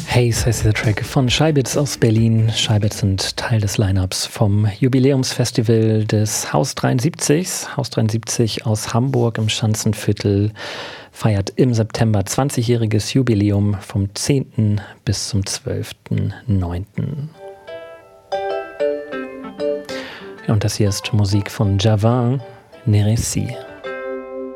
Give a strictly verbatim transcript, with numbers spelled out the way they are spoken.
Haze heißt der Track von Scheibitz aus Berlin. Scheibitz sind Teil des Line-Ups vom Jubiläumsfestival des Haus dreiundsiebzig. Haus dreiundsiebzig aus Hamburg im Schanzenviertel feiert im September zwanzigjähriges Jubiläum vom zehnten bis zum zwölften neunten Ja, und das hier ist Musik von Javan Neresi.